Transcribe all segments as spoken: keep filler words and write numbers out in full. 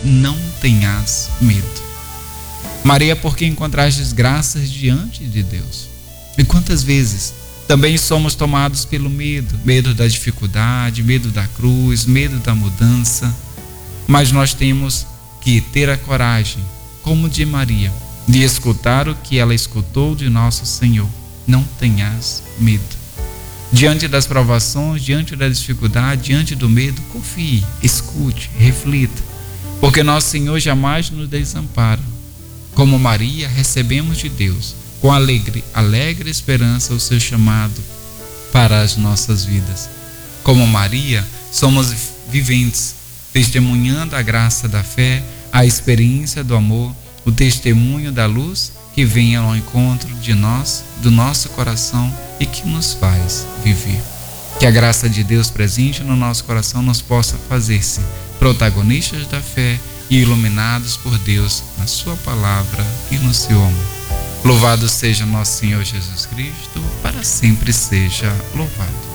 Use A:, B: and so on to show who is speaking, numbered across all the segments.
A: não tenhas medo. Maria, porque encontrastes graças diante de Deus. E quantas vezes também somos tomados pelo medo, medo da dificuldade, medo da cruz, medo da mudança, mas nós temos que ter a coragem, como de Maria, de escutar o que ela escutou de nosso Senhor. Não tenhas medo. Diante das provações, diante da dificuldade, diante do medo, confie, escute, reflita, porque nosso Senhor jamais nos desampara. Como Maria, recebemos de Deus, com alegre, alegre esperança, o seu chamado para as nossas vidas. Como Maria, somos viventes, testemunhando a graça da fé, a experiência do amor, o testemunho da luz que vem ao encontro de nós, do nosso coração e que nos faz viver. Que a graça de Deus presente no nosso coração nos possa fazer-se protagonistas da fé e iluminados por Deus na sua palavra e no seu amor. Louvado seja nosso Senhor Jesus Cristo, para sempre seja louvado.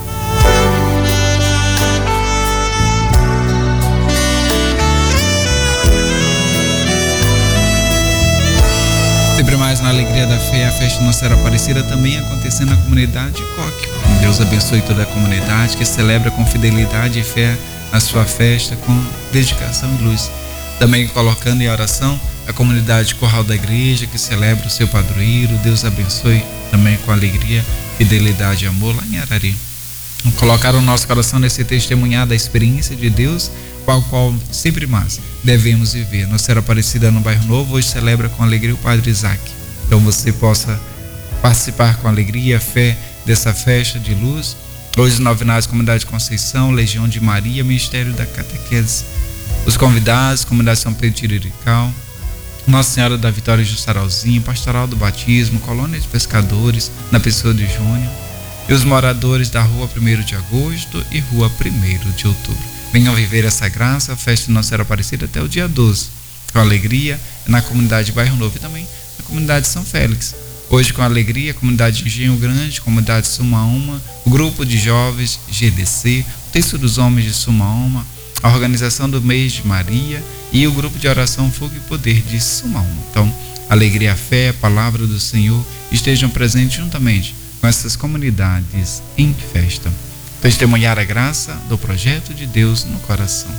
A: Sempre mais na alegria da fé, a festa de Nossa Senhora Aparecida também acontecendo na comunidade Coque. Deus abençoe toda a comunidade que celebra com fidelidade e fé a sua festa com dedicação e luz. Também colocando em oração a comunidade Corral da Igreja que celebra o seu padroeiro. Deus abençoe também com alegria, fidelidade e amor lá em Arari. Colocar o nosso coração nesse testemunhar da experiência de Deus, qual qual sempre mais devemos viver. Nossa Senhora Aparecida no Bairro Novo hoje celebra com alegria o Padre Isaac. Então você possa participar com alegria, fé dessa festa de luz. Hoje novenários Comunidade Conceição, Legião de Maria, Ministério da Catequese. Os convidados, Comunidade São Pedro Tirirical, Nossa Senhora da Vitória de Sarauzinho, Pastoral do Batismo, Colônia de Pescadores, na pessoa de Júnior, e os moradores da Rua primeiro de Agosto e Rua primeiro de Outubro. Venham viver essa graça, a festa de Nossa Senhora Aparecida até o dia doze, com alegria, na comunidade Bairro Novo e também na comunidade São Félix. Hoje com alegria, a comunidade Engenho Grande, comunidade Sumaúma, o grupo de jovens G D C, o texto dos homens de Sumaúma, a organização do mês de Maria e o grupo de oração Fogo e Poder de Sumaúma. Então, alegria, fé, a palavra do Senhor estejam presentes juntamente com essas comunidades em festa. Testemunhar a graça do projeto de Deus no coração.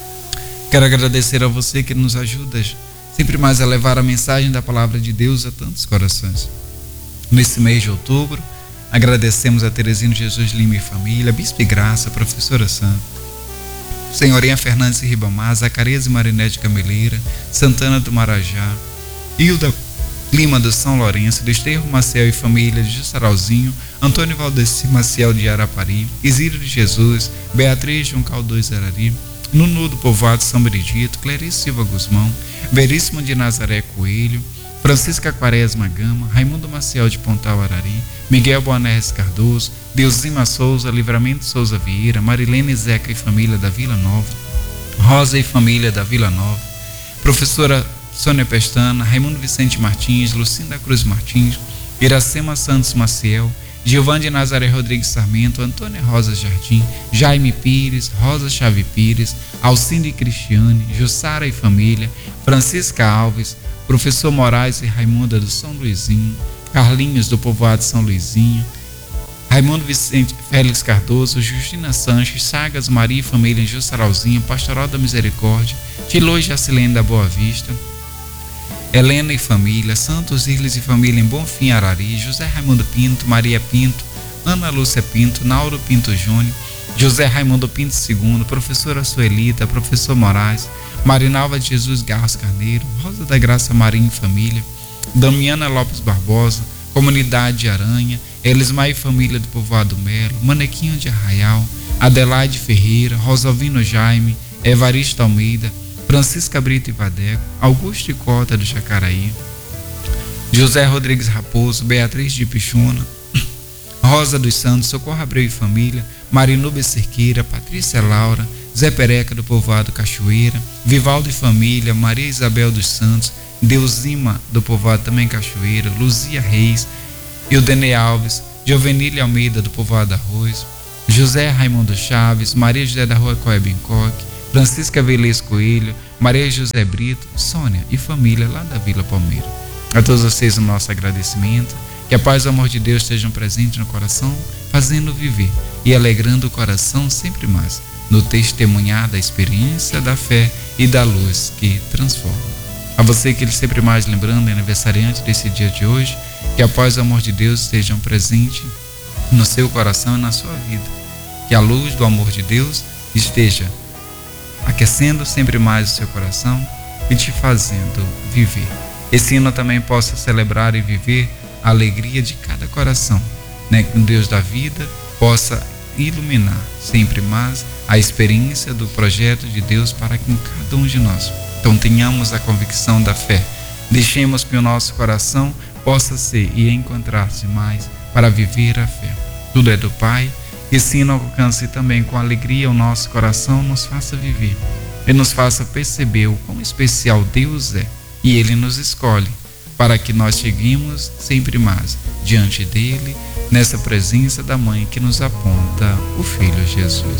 A: Quero agradecer a você que nos ajuda sempre mais a levar a mensagem da palavra de Deus a tantos corações. Nesse mês de outubro, agradecemos a Terezinha Jesus Lima e família, Bispo e Graça, Professora Santa, Senhorinha Fernandes e Ribamar, Zacarias e Marinete Cameleira, Santana do Marajá, Hilda Lima do São Lourenço, Desterro Maciel e família de Jussarauzinho, Antônio Valdeci Maciel de Arapari, Isírio de Jesus, Beatriz de Uncal dois Arari, Nunu do Povoado São Benedito, Clarice Silva Guzmão, Veríssimo de Nazaré Coelho, Francisca Quaresma Gama, Raimundo Maciel de Pontal Arari, Miguel Boanerres Cardoso, Deusima Souza, Livramento Souza Vieira, Marilene Zeca e família da Vila Nova, Rosa e família da Vila Nova, Professora Sônia Pestana, Raimundo Vicente Martins, Lucinda Cruz Martins, Iracema Santos Maciel, Giovanni Nazaré Rodrigues Sarmento, Antônia Rosa Jardim, Jaime Pires, Rosa Chave Pires, Alcinde Cristiane, Jussara e família, Francisca Alves, Professor Moraes e Raimunda do São Luizinho, Carlinhos do Povoado São Luizinho, Raimundo Vicente Félix Cardoso, Justina Sanches, Sagas Maria e família em Jussarauzinho, Pastoral da Misericórdia, Tilô e Jacilene da Boa Vista, Helena e família, Santos Irles e família em Bonfim Arari, José Raimundo Pinto, Maria Pinto, Ana Lúcia Pinto, Nauro Pinto Júnior, José Raimundo Pinto segundo, Professora Suelita, Professor Moraes, Marinalva de Jesus Garros Carneiro, Rosa da Graça Marinho e família, Damiana Lopes Barbosa, Comunidade de Aranha, Elismar e família do Povoado Melo, Manequinho de Arraial, Adelaide Ferreira, Rosalvino Jaime, Evarista Almeida, Francisca Brito e Vadeco, Augusto e Cota do Jacaraí, José Rodrigues Raposo, Beatriz de Pichuna, Rosa dos Santos, Socorro Abreu e família, Marinúbia Cerqueira, Patrícia Laura, Zé Pereca do Povoado Cachoeira, Vivaldo e família, Maria Isabel dos Santos, Deusima do Povoado também Cachoeira, Luzia Reis, Ildene Alves, Jovenile Almeida do Povoado Arroz, José Raimundo Chaves, Maria José da Rua Coé Bincoque, Francisca Velez Coelho, Maria José Brito, Sônia e família lá da Vila Palmeira. A todos vocês o nosso agradecimento. Que a paz e o amor de Deus estejam presentes no coração, fazendo viver e alegrando o coração sempre mais, no testemunhar da experiência, da fé e da luz que transforma. A você que ele sempre mais lembrando, aniversariante desse dia de hoje, que a paz e o amor de Deus estejam presentes no seu coração e na sua vida. Que a luz do amor de Deus esteja aquecendo sempre mais o seu coração e te fazendo viver. Esse hino também possa celebrar e viver a alegria de cada coração, né? Que o Deus da vida possa iluminar sempre mais a experiência do projeto de Deus para com cada um de nós. Então tenhamos a convicção da fé, deixemos que o nosso coração possa ser e encontrar-se mais para viver a fé. Tudo é do Pai, que sim alcance também com alegria o nosso coração, nos faça viver e nos faça perceber o quão especial Deus é, e Ele nos escolhe para que nós cheguemos sempre mais diante dele, nessa presença da Mãe que nos aponta o Filho Jesus.